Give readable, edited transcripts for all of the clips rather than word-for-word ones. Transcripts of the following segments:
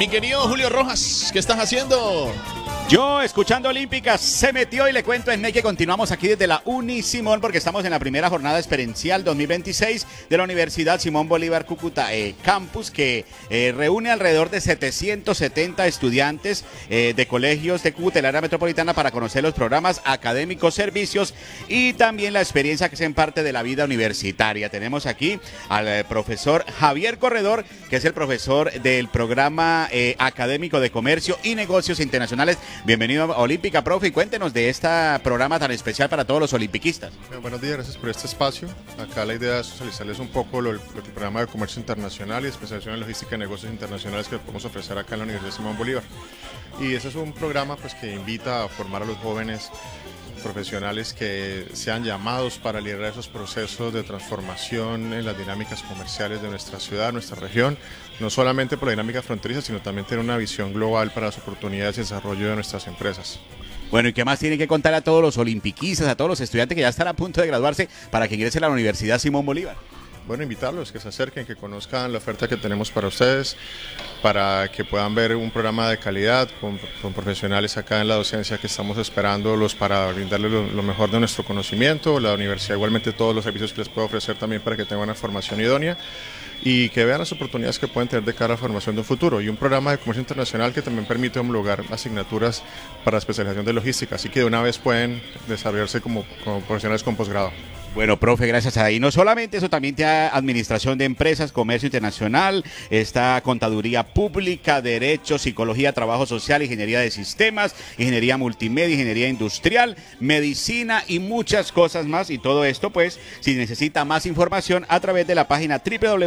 Mi querido Julio Rojas, ¿qué estás haciendo? Yo, escuchando Olímpicas, se metió y le cuento en que continuamos aquí desde la Uni Simón porque estamos en la primera jornada experiencial 2026 de la Universidad Simón Bolívar Cúcuta Campus, que reúne alrededor de 770 estudiantes de colegios de Cúcuta y el área metropolitana para conocer los programas académicos, servicios y también la experiencia que es en parte de la vida universitaria. Tenemos aquí al profesor Javier Corredor, que es el profesor del programa académico de Comercio y Negocios Internacionales. Bienvenido a Olímpica, profe, y cuéntenos de este programa tan especial para todos los olimpiquistas. Buenos días, gracias por este espacio. Acá la idea es socializarles un poco lo que el programa de comercio internacional y especialización en logística y negocios internacionales que podemos ofrecer acá en la Universidad Simón Bolívar. Y ese es un programa pues, que invita a formar a los jóvenes profesionales que sean llamados para liderar esos procesos de transformación en las dinámicas comerciales de nuestra ciudad, nuestra región, no solamente por la dinámica fronteriza, sino también tener una visión global para las oportunidades y desarrollo de nuestras empresas. Bueno, ¿y qué más tiene que contar a todos los olimpiquistas, a todos los estudiantes que ya están a punto de graduarse para que ingresen a la Universidad Simón Bolívar? Bueno, invitarlos, que se acerquen, que conozcan la oferta que tenemos para ustedes, para que puedan ver un programa de calidad con profesionales acá en la docencia que estamos esperándolos para brindarles lo mejor de nuestro conocimiento, la universidad igualmente todos los servicios que les puede ofrecer también para que tengan una formación idónea y que vean las oportunidades que pueden tener de cara a la formación de un futuro, y un programa de comercio internacional que también permite homologar asignaturas para especialización de logística, así que de una vez pueden desarrollarse como profesionales con posgrado. Bueno, profe, gracias a ahí. No solamente eso, también tiene administración de empresas, comercio internacional, está contaduría pública, derecho, psicología, trabajo social, ingeniería de sistemas, ingeniería multimedia, ingeniería industrial, medicina y muchas cosas más. Y todo esto, pues, si necesita más información, a través de la página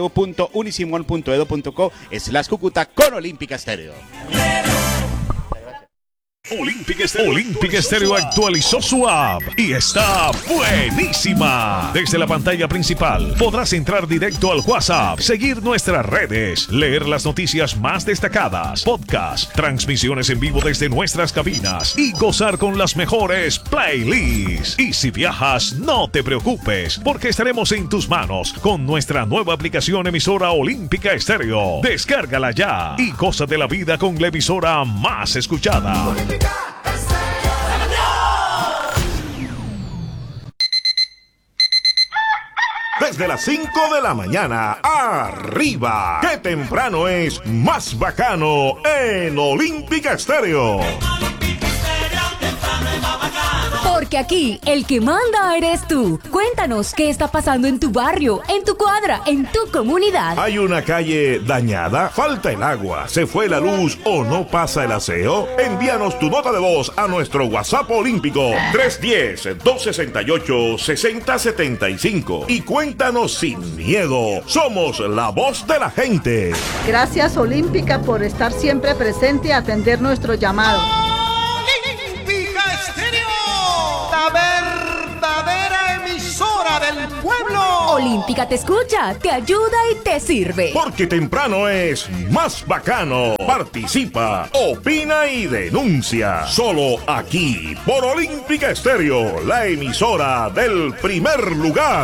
www.unisimon.edu.co/Cúcuta con Olímpica Estéreo. Olímpica Estéreo actualizó su app y está buenísima. Desde la pantalla principal podrás entrar directo al WhatsApp, seguir nuestras redes, leer las noticias más destacadas, podcasts, transmisiones en vivo desde nuestras cabinas y gozar con las mejores playlists. Y si viajas, no te preocupes, porque estaremos en tus manos con nuestra nueva aplicación emisora Olímpica Estéreo. Descárgala ya y goza de la vida con la emisora más escuchada. Desde las 5 de la mañana, arriba. ¡Qué temprano es más bacano en Olímpica Estéreo! Porque aquí el que manda eres tú. Cuéntanos qué está pasando en tu barrio, en tu cuadra, en tu comunidad. ¿Hay una calle dañada? ¿Falta el agua? ¿Se fue la luz o no pasa el aseo? Envíanos tu nota de voz a nuestro WhatsApp olímpico 310-268-6075 y cuéntanos sin miedo. Somos la voz de la gente. Gracias Olímpica por estar siempre presente y atender nuestro llamado. Olímpica Estéreo, la verdadera emisora del pueblo. Olímpica te escucha, te ayuda y te sirve. Porque temprano es más bacano. Participa, opina y denuncia. Solo aquí, por Olímpica Estéreo, la emisora del primer lugar.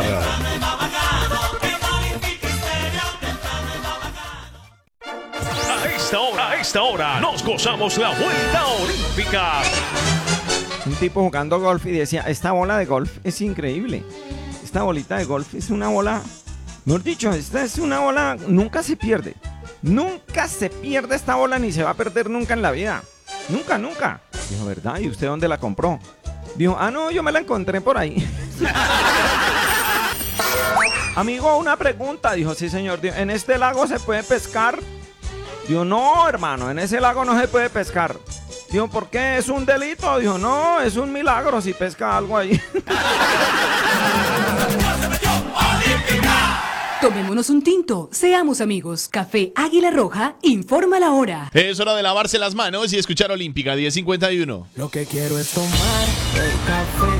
A esta hora nos gozamos la vuelta olímpica. Un tipo jugando golf y decía, esta bola de golf es increíble. Esta bolita de golf es una bola, mejor dicho, esta es una bola, nunca se pierde. Nunca se pierde esta bola ni se va a perder nunca en la vida. Nunca, nunca. Dijo, ¿verdad? ¿Y usted dónde la compró? Dijo, no, yo me la encontré por ahí. Amigo, una pregunta. Dijo, sí señor. Dijo, ¿en este lago se puede pescar? Dijo, no hermano, en ese lago no se puede pescar. Dijo, ¿por qué? ¿Es un delito? Dijo, no, es un milagro si pesca algo ahí. Tomémonos un tinto, seamos amigos. Café Águila Roja informa la hora. Es hora de lavarse las manos y escuchar Olímpica 10:51. Lo que quiero es tomar el café